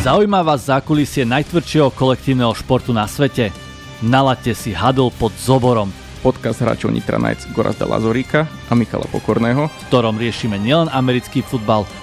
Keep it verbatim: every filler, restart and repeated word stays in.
Zaujíma vás zákulisie najtvrdšieho kolektívneho športu na svete? Nalaďte si Huddle pod Zoborom. Podcast hráčov Nitra Knights Gorazda Lazoríka a Michala Pokorného, v ktorom riešime nielen americký futbal,